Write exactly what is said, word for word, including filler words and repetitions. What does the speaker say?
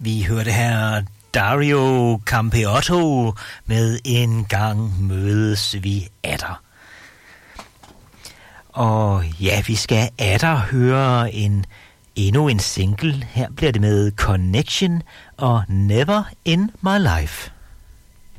Vi hørte her Dario Campeotto med En gang mødes vi atter. Og ja, vi skal atter høre en endnu en single. Her bliver det med Connection og Never in My Life.